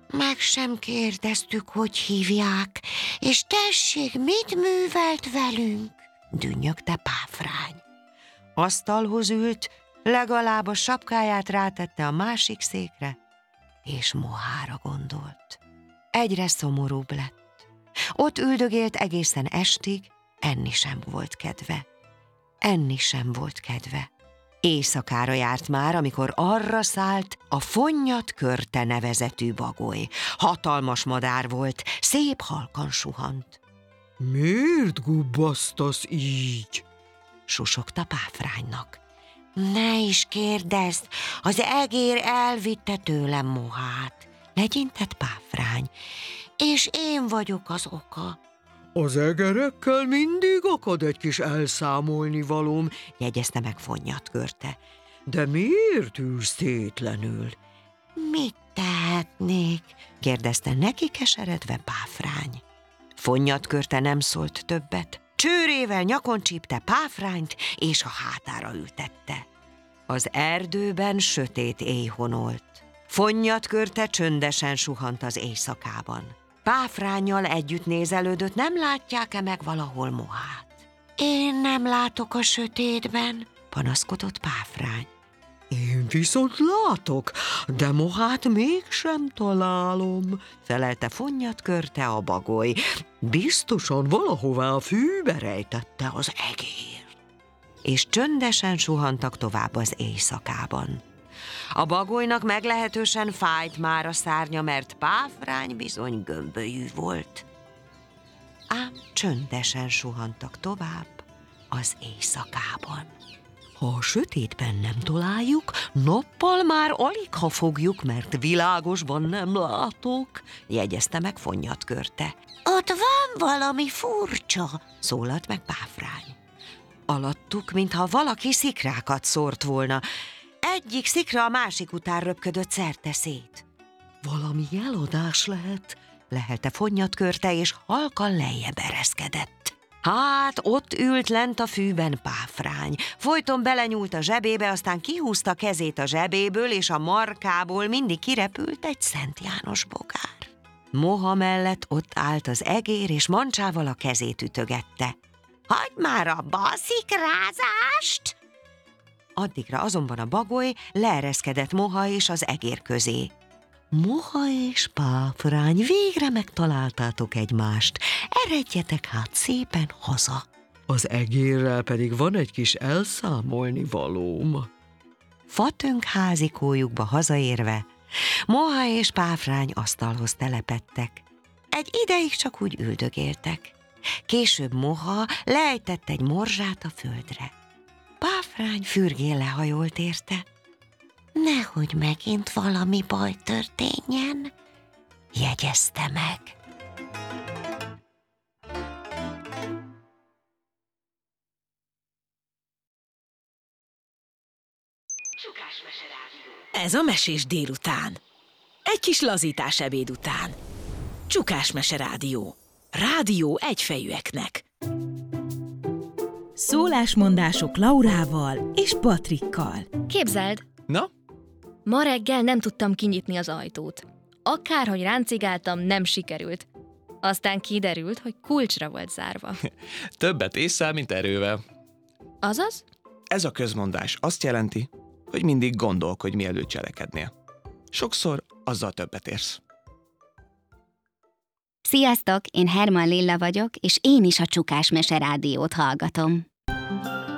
Meg sem kérdeztük, hogy hívják, és tessék, mit művelt velünk, dünnyögte Páfrány. Asztalhoz ült, legalább a sapkáját rátette a másik székre, és Mohára gondolt. Egyre szomorúbb lett. Ott üldögélt egészen estig, enni sem volt kedve. Éjszakára járt már, amikor arra szállt a Fonnyat-Körte nevezetű bagoly. Hatalmas madár volt, szép halkan suhant. Miért gubbasztasz így? Susogta Páfránynak. Ne is kérdezd, az egér elvitte tőlem Mohát, legyintett Páfrány, és én vagyok az oka. Az egerekkel mindig akad egy kis elszámolnivalóm, jegyezte meg Fonnyat-Körte. De miért ülsz tétlenül? Mit tehetnék? kérdezte neki keseredve Páfrány. Fonnyat-Körte nem szólt többet. Csőrével nyakon csípte Páfrányt, és a hátára ültette. Az erdőben sötét éj honolt. Fonnyat-Körte csöndesen suhant az éjszakában. Páfránnyal együtt nézelődött, nem látják-e meg valahol Mohát. Én nem látok a sötétben, panaszkodott Páfrány. Én viszont látok, de Mohát mégsem találom, felelte Fonnyat-Körte a bagoly. Biztosan valahová a fűbe rejtette az egér. És csöndesen suhantak tovább az éjszakában. A bagolynak meglehetősen fájt már a szárnya, mert Páfrány bizony gömbölyű volt. Ám csöndesen suhantak tovább az éjszakában. Ha a sötétben nem találjuk, nappal már aligha fogjuk, mert világosban nem látok, jegyezte meg Fonnyat-Körte. Ott van valami furcsa, szólalt meg Páfrány. Alattuk, mintha valaki szikrákat szórt volna. Egyik szikra a másik után röpködött szerteszét. Valami eladás lehet, lehelte Fonnyat-Körte, és halkan lejjebb ereszkedett. Hát ott ült lent a fűben Páfrány. Folyton belenyúlt a zsebébe, aztán kihúzta kezét a zsebéből, és a markából mindig kirepült egy Szent János bogár. Moha mellett ott állt az egér, és mancsával a kezét ütögette. Hagyd már abba a szikrázást! Addigra azonban a bagoly leereszkedett Moha és az egér közé. Moha és Páfrány, végre megtaláltátok egymást. Eredjetek hát szépen haza. Az egérrel pedig van egy kis elszámolnivalóm. Fatönk házikójukba hazaérve, Moha és Páfrány asztalhoz telepedtek. Egy ideig csak úgy üldögéltek. Később Moha leejtett egy morzsát a földre. Páfrány fürgén lehajolt érte. Nehogy megint valami baj történjen, jegyezte meg. Ez a Mesés délután. Egy kis lazítás ebéd után. Csukás Mese Rádió. Rádió egyfejűeknek. Szólásmondások Laurával és Patrikkal. Képzeld! Na? Ma reggel nem tudtam kinyitni az ajtót. Akárhogy ráncigáltam, nem sikerült. Aztán kiderült, hogy kulcsra volt zárva. Többet ésszel, mint erővel. Azaz? Ez a közmondás azt jelenti, hogy mindig gondolkodj, mielőtt cselekednél. Sokszor azzal többet érsz. Sziasztok, én Herman Lilla vagyok, és én is a Csukás Mese Rádiót hallgatom.